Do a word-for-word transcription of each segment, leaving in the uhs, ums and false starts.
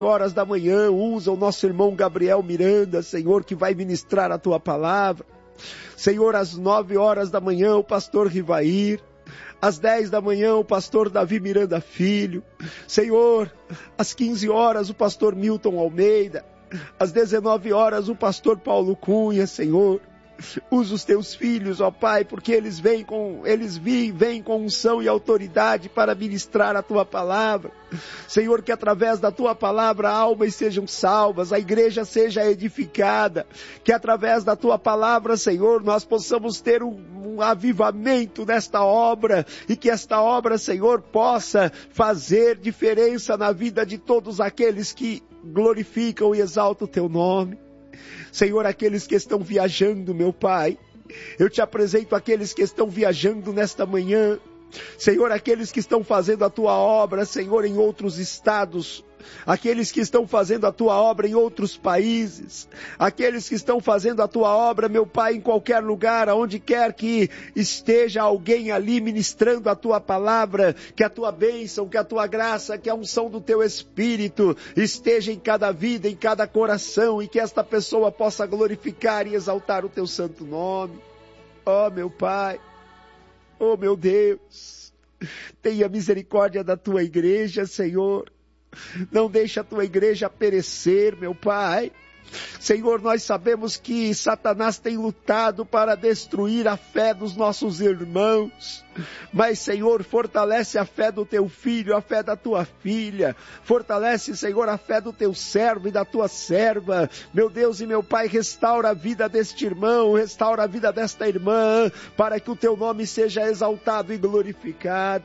horas da manhã, usa o nosso irmão Gabriel Miranda, Senhor, que vai ministrar a tua palavra. Senhor, às nove horas da manhã, o pastor Rivair. Às dez da manhã, o pastor Davi Miranda Filho. Senhor, às quinze horas, o pastor Milton Almeida. Às dezenove horas, o pastor Paulo Cunha, Senhor. Usa os teus filhos, ó Pai, porque eles vêm com, eles vêm, vêm com unção e autoridade para ministrar a tua palavra. Senhor, que através da tua palavra almas sejam salvas, a igreja seja edificada, que através da tua palavra, Senhor, nós possamos ter um, um avivamento nesta obra, e que esta obra, Senhor, possa fazer diferença na vida de todos aqueles que glorificam e exaltam o teu nome. Senhor, aqueles que estão viajando, meu Pai, eu te apresento aqueles que estão viajando nesta manhã. Senhor, aqueles que estão fazendo a tua obra, Senhor, em outros estados, aqueles que estão fazendo a tua obra em outros países, aqueles que estão fazendo a tua obra, meu Pai, em qualquer lugar, aonde quer que esteja alguém ali ministrando a tua palavra, que a tua bênção, que a tua graça, que a unção do teu Espírito esteja em cada vida, em cada coração, e que esta pessoa possa glorificar e exaltar o teu santo nome. Ó, meu Pai, oh, meu Deus, tenha misericórdia da tua igreja, Senhor. Não deixe a tua igreja perecer, meu Pai. Senhor, nós sabemos que Satanás tem lutado para destruir a fé dos nossos irmãos. Mas, Senhor, fortalece a fé do teu filho, a fé da tua filha. Fortalece, Senhor, a fé do teu servo e da tua serva. Meu Deus e meu Pai, restaura a vida deste irmão, restaura a vida desta irmã, para que o teu nome seja exaltado e glorificado.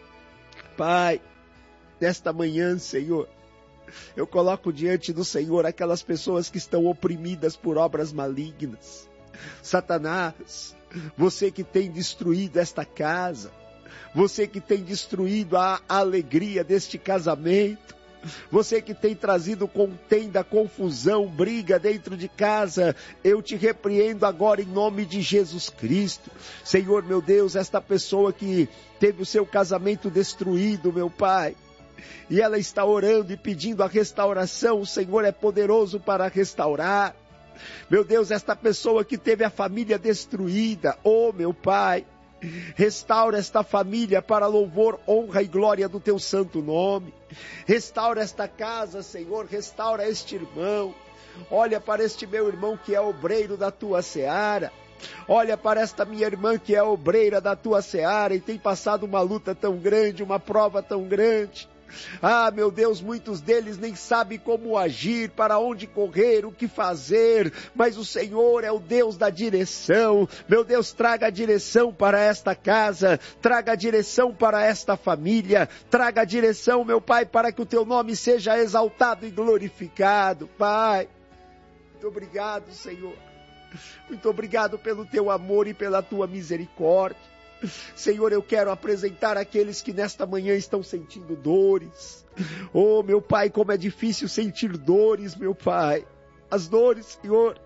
Pai, nesta manhã, Senhor, eu coloco diante do Senhor aquelas pessoas que estão oprimidas por obras malignas. Satanás, você que tem destruído esta casa, você que tem destruído a alegria deste casamento, você que tem trazido contenda, confusão, briga dentro de casa, eu te repreendo agora em nome de Jesus Cristo. Senhor, meu Deus, esta pessoa que teve o seu casamento destruído, meu Pai, e ela está orando e pedindo a restauração, o Senhor é poderoso para restaurar. Meu Deus, esta pessoa que teve a família destruída, oh meu Pai, restaura esta família para louvor, honra e glória do teu santo nome. Restaura esta casa, Senhor, restaura este irmão. Olha para este meu irmão que é obreiro da tua seara. Olha para esta minha irmã que é obreira da tua seara e tem passado uma luta tão grande, uma prova tão grande. Ah, meu Deus, muitos deles nem sabem como agir, para onde correr, o que fazer, mas o Senhor é o Deus da direção. Meu Deus, traga a direção para esta casa, traga a direção para esta família, traga a direção, meu Pai, para que o teu nome seja exaltado e glorificado. Pai, muito obrigado, Senhor. Muito obrigado pelo teu amor e pela tua misericórdia. Senhor, eu quero apresentar aqueles que nesta manhã estão sentindo dores. Oh, meu Pai, como é difícil sentir dores, meu Pai. As dores, Senhor,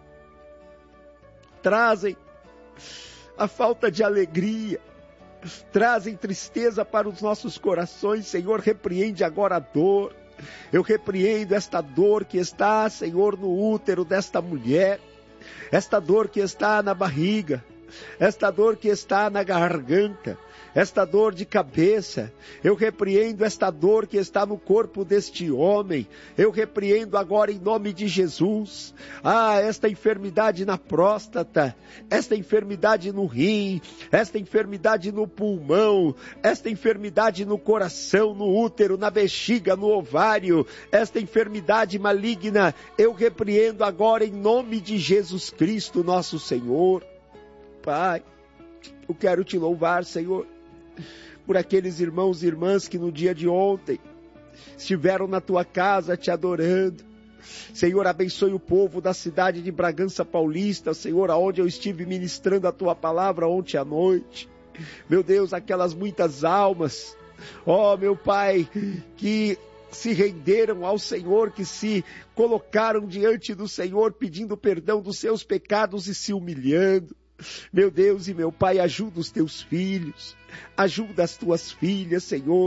trazem a falta de alegria, trazem tristeza para os nossos corações. Senhor, repreende agora a dor. Eu repreendo esta dor que está, Senhor, no útero desta mulher, esta dor que está na barriga, esta dor que está na garganta, esta dor de cabeça. Eu repreendo esta dor que está no corpo deste homem. Eu repreendo agora em nome de Jesus. Ah, esta enfermidade na próstata, esta enfermidade no rim, esta enfermidade no pulmão, esta enfermidade no coração, no útero, na bexiga, no ovário, esta enfermidade maligna, eu repreendo agora em nome de Jesus Cristo, nosso Senhor. Pai, eu quero te louvar, Senhor, por aqueles irmãos e irmãs que no dia de ontem estiveram na tua casa te adorando. Senhor, abençoe o povo da cidade de Bragança Paulista, Senhor, aonde eu estive ministrando a tua palavra ontem à noite. Meu Deus, aquelas muitas almas, ó meu Pai, que se renderam ao Senhor, que se colocaram diante do Senhor pedindo perdão dos seus pecados e se humilhando. Meu Deus e meu Pai, ajuda os teus filhos, ajuda as tuas filhas, Senhor.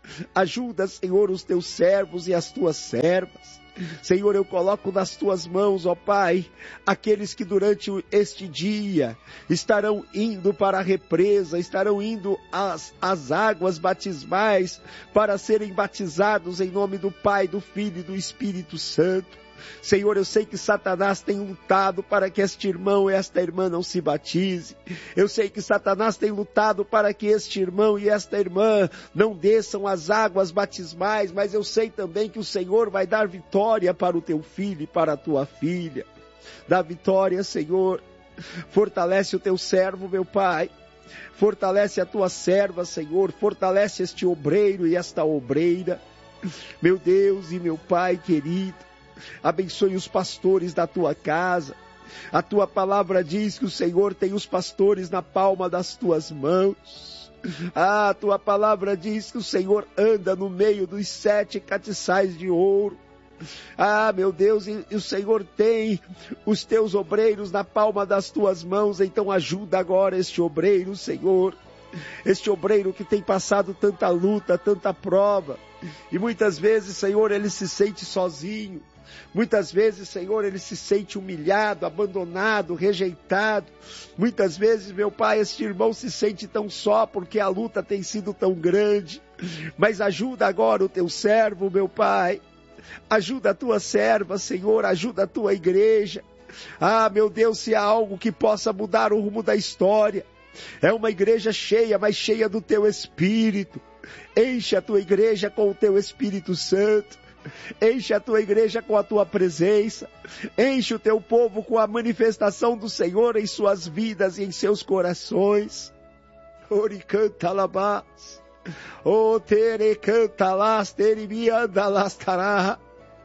Ajuda, Senhor, os teus servos e as tuas servas. Senhor, eu coloco nas tuas mãos, ó Pai, aqueles que durante este dia estarão indo para a represa, estarão indo às, às águas batismais para serem batizados em nome do Pai, do Filho e do Espírito Santo. Senhor, eu sei que Satanás tem lutado para que este irmão e esta irmã não se batize. Eu sei que Satanás tem lutado para que este irmão e esta irmã não desçam as águas batismais, mas eu sei também que o Senhor vai dar vitória para o teu filho e para a tua filha. Dá vitória, Senhor. Fortalece o teu servo, meu Pai. Fortalece a tua serva, Senhor. Fortalece este obreiro e esta obreira. Meu Deus e meu Pai querido, abençoe os pastores da tua casa. A tua palavra diz que o Senhor tem os pastores na palma das tuas mãos. Ah, a tua palavra diz que o Senhor anda no meio dos sete castiçais de ouro. Ah, meu Deus, e, e o Senhor tem os teus obreiros na palma das tuas mãos. Então ajuda agora este obreiro, Senhor. Este obreiro que tem passado tanta luta, tanta prova. E muitas vezes, Senhor, ele se sente sozinho. Muitas vezes, Senhor, ele se sente humilhado, abandonado, rejeitado. Muitas vezes, meu Pai, este irmão se sente tão só porque a luta tem sido tão grande. Mas ajuda agora o teu servo, meu Pai. Ajuda a tua serva, Senhor, ajuda a tua igreja. Ah, meu Deus, se há algo que possa mudar o rumo da história, é uma igreja cheia, mas cheia do teu Espírito. Enche a tua igreja com o teu Espírito Santo. Enche a tua igreja com a tua presença. Enche o teu povo com a manifestação do Senhor em suas vidas e em seus corações. Oricantalabás. O terecantalas terimiandalastará.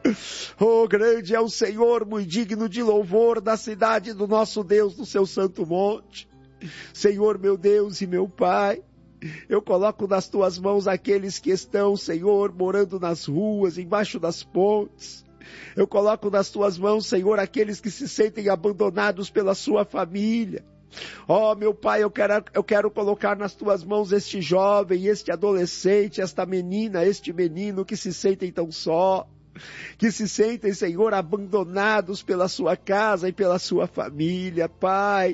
Oh, grande é o Senhor, muito digno de louvor da cidade do nosso Deus, do seu santo monte. Senhor, meu Deus e meu Pai, eu coloco nas tuas mãos aqueles que estão, Senhor, morando nas ruas, embaixo das pontes. Eu coloco nas tuas mãos, Senhor, aqueles que se sentem abandonados pela sua família. Oh, meu Pai, eu quero, eu quero colocar nas tuas mãos este jovem, este adolescente, esta menina, este menino que se sentem tão só, que se sentem, Senhor, abandonados pela sua casa e pela sua família, Pai.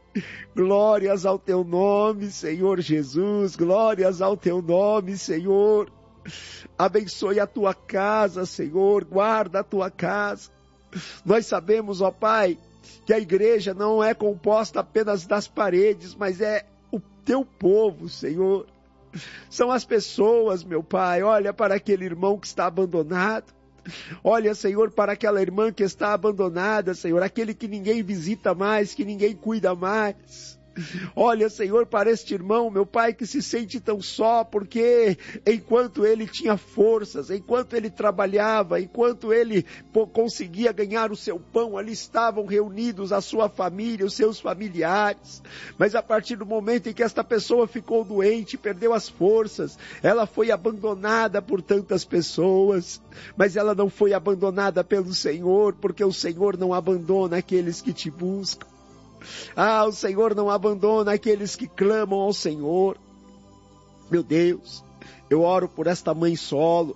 Glórias ao teu nome, Senhor Jesus, glórias ao teu nome, Senhor. Abençoe a tua casa, Senhor, guarda a tua casa. Nós sabemos, ó Pai, que a igreja não é composta apenas das paredes, mas é o teu povo, Senhor. São as pessoas, meu Pai. Olha para aquele irmão que está abandonado. Olha, Senhor, para aquela irmã que está abandonada, Senhor, aquele que ninguém visita mais, que ninguém cuida mais. Olha, Senhor, para este irmão, meu Pai, que se sente tão só, porque enquanto ele tinha forças, enquanto ele trabalhava, enquanto ele conseguia ganhar o seu pão, ali estavam reunidos a sua família, os seus familiares. Mas a partir do momento em que esta pessoa ficou doente, perdeu as forças, ela foi abandonada por tantas pessoas, mas ela não foi abandonada pelo Senhor, porque o Senhor não abandona aqueles que te buscam. Ah, o Senhor não abandona aqueles que clamam ao Senhor. Meu Deus, eu oro por esta mãe solo.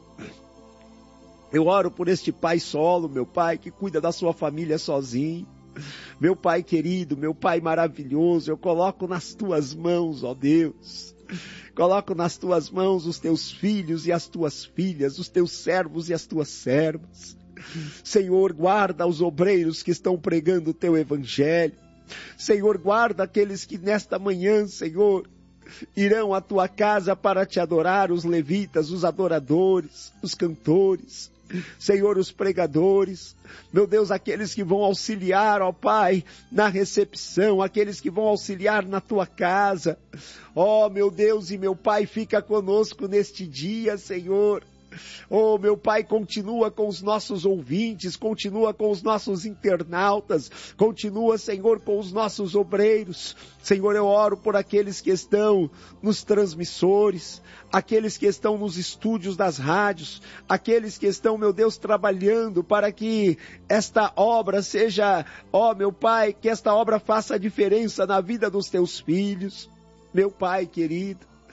Eu oro por este pai solo, meu Pai, que cuida da sua família sozinho. Meu Pai querido, meu Pai maravilhoso, eu coloco nas tuas mãos, ó Deus. Coloco nas tuas mãos os teus filhos e as tuas filhas, os teus servos e as tuas servas. Senhor, guarda os obreiros que estão pregando o teu evangelho. Senhor, guarda aqueles que nesta manhã, Senhor, irão à tua casa para te adorar, os levitas, os adoradores, os cantores, Senhor, os pregadores, meu Deus, aqueles que vão auxiliar, ó Pai, na recepção, aqueles que vão auxiliar na tua casa. Ó, meu Deus e meu Pai, fica conosco neste dia, Senhor. Oh, meu Pai, continua com os nossos ouvintes, continua com os nossos internautas, continua, Senhor, com os nossos obreiros. Senhor, eu oro por aqueles que estão nos transmissores, aqueles que estão nos estúdios das rádios, aqueles que estão, meu Deus, trabalhando para que esta obra seja, ó, meu Pai, que esta obra faça a diferença na vida dos teus filhos. Meu Pai querido,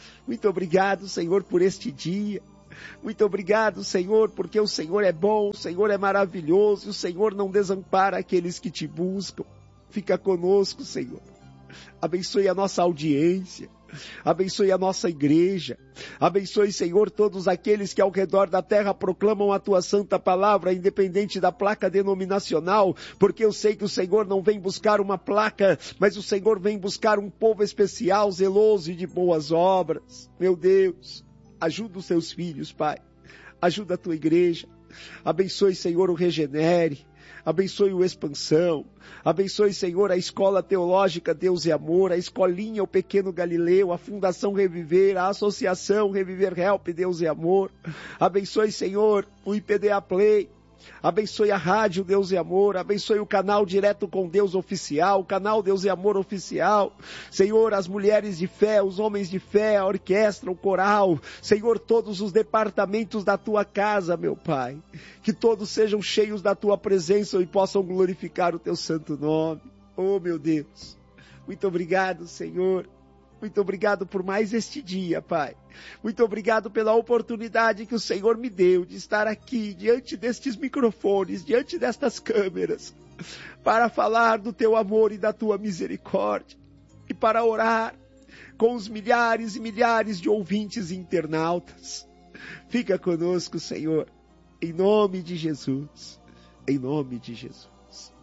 Muito obrigado, Senhor, por este dia. Muito obrigado, Senhor, porque o Senhor é bom, o Senhor é maravilhoso, e o Senhor não desampara aqueles que te buscam. Fica conosco, Senhor. Abençoe a nossa audiência. Abençoe a nossa igreja. Abençoe, Senhor, todos aqueles que ao redor da terra proclamam a tua santa palavra, independente da placa denominacional, porque eu sei que o Senhor não vem buscar uma placa, mas o Senhor vem buscar um povo especial, zeloso e de boas obras. Meu Deus, ajuda os teus filhos, Pai. Ajuda a tua igreja. Abençoe, Senhor, o Regenere. Abençoe o Expansão. Abençoe, Senhor, a Escola Teológica Deus e Amor, a Escolinha, o Pequeno Galileu, a Fundação Reviver, a Associação Reviver Help Deus e Amor. Abençoe, Senhor, o I P D A Play. Abençoe a Rádio Deus e Amor, abençoe o canal Direto com Deus Oficial, o canal Deus e Amor Oficial. Senhor, as mulheres de fé, os homens de fé, a orquestra, o coral. Senhor, todos os departamentos da tua casa, meu Pai. Que todos sejam cheios da tua presença e possam glorificar o teu santo nome. Oh, meu Deus. Muito obrigado, Senhor. Muito obrigado por mais este dia, Pai. Muito obrigado pela oportunidade que o Senhor me deu de estar aqui, diante destes microfones, diante destas câmeras, para falar do teu amor e da tua misericórdia, e para orar com os milhares e milhares de ouvintes e internautas. Fica conosco, Senhor, em nome de Jesus, em nome de Jesus.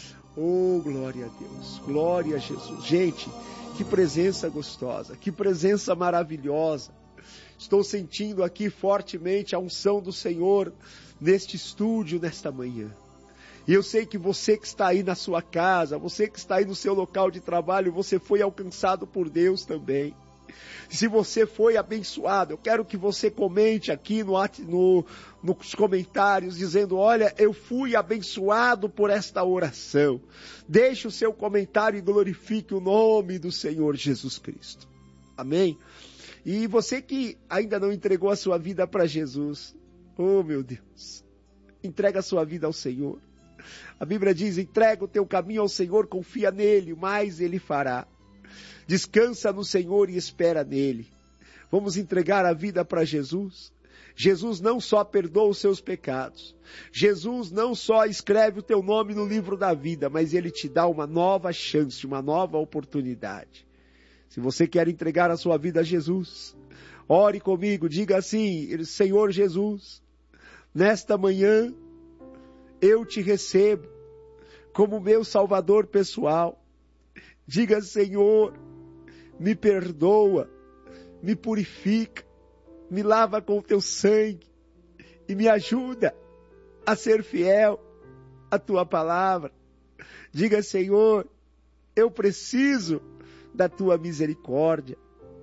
Oh, glória a Deus, glória a Jesus. Gente, que presença gostosa, que presença maravilhosa. Estou sentindo aqui fortemente a unção do Senhor neste estúdio, nesta manhã. E eu sei que você que está aí na sua casa, você que está aí no seu local de trabalho, você foi alcançado por Deus também. Se você foi abençoado, eu quero que você comente aqui no, no, nos comentários, dizendo, olha, eu fui abençoado por esta oração. Deixe o seu comentário e glorifique o nome do Senhor Jesus Cristo. Amém? E você que ainda não entregou a sua vida para Jesus, oh meu Deus, entrega a sua vida ao Senhor. A Bíblia diz, entrega o teu caminho ao Senhor, confia nele, mais ele fará. Descansa no Senhor e espera nele. Vamos entregar a vida para Jesus. Jesus não só perdoa os seus pecados. Jesus não só escreve o teu nome no livro da vida, mas ele te dá uma nova chance, uma nova oportunidade. Se você quer entregar a sua vida a Jesus, ore comigo, diga assim, Senhor Jesus, nesta manhã eu te recebo como meu Salvador pessoal. Diga, Senhor, me perdoa, me purifica, me lava com o teu sangue e me ajuda a ser fiel à tua palavra. Diga, Senhor, eu preciso da tua misericórdia.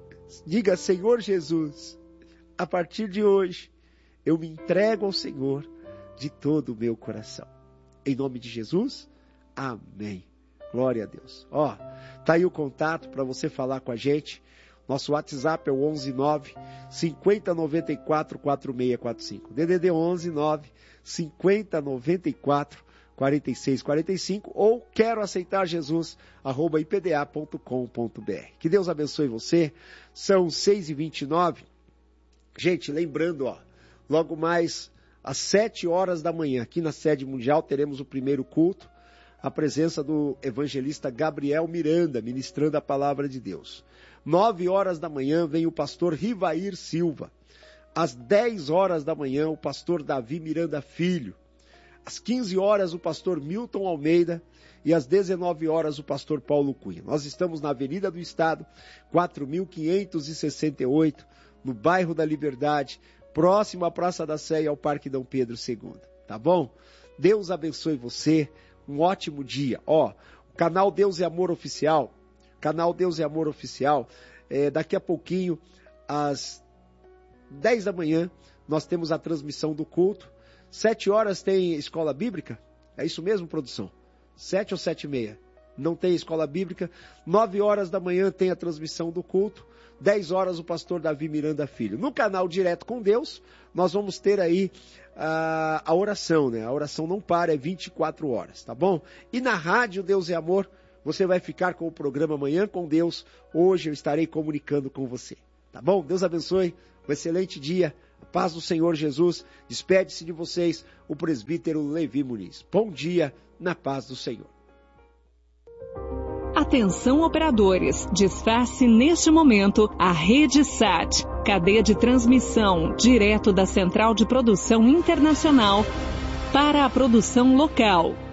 Diga, Senhor Jesus, a partir de hoje, eu me entrego ao Senhor de todo o meu coração. Em nome de Jesus, amém. Glória a Deus. Ó, tá aí o contato para você falar com a gente. Nosso WhatsApp é o onze nove cinquenta noventa e quatro quarenta e seis quarenta e cinco. D D D onze nove cinquenta noventa e quatro quarenta e seis quarenta e cinco ou quero aceitar Jesus arroba i p d a ponto com ponto b r. Que Deus abençoe você. São seis e vinte e nove. Gente, lembrando, ó, logo mais às sete horas da manhã, aqui na sede mundial, teremos o primeiro culto. A presença do evangelista Gabriel Miranda, ministrando a palavra de Deus. Nove horas da manhã vem o pastor Rivair Silva. Às dez horas da manhã, o pastor Davi Miranda Filho. Às quinze horas, o pastor Milton Almeida. E às dezenove horas, o pastor Paulo Cunha. Nós estamos na Avenida do Estado, quatro mil quinhentos e sessenta e oito, no bairro da Liberdade, próximo à Praça da Sé e ao Parque Dom Pedro segundo. Tá bom? Deus abençoe você. Um ótimo dia. Ó, o canal Deus e Amor Oficial, canal Deus e Amor Oficial, é, daqui a pouquinho, às dez da manhã, nós temos a transmissão do culto. Sete horas tem escola bíblica? É isso mesmo, produção? Sete ou sete e meia? Não tem escola bíblica. Nove horas da manhã tem a transmissão do culto. Dez horas o pastor Davi Miranda Filho. No canal Direto com Deus, nós vamos ter aí a, a oração, né? A oração não para, é vinte e quatro horas, tá bom? E na rádio Deus é Amor, você vai ficar com o programa Manhã com Deus. Hoje eu estarei comunicando com você. Tá bom? Deus abençoe. Um excelente dia. A paz do Senhor Jesus. Despede-se de vocês o presbítero Levi Muniz. Bom dia na paz do Senhor. Atenção operadores, desface neste momento a Rede Sat, cadeia de transmissão direto da Central de Produção Internacional para a produção local.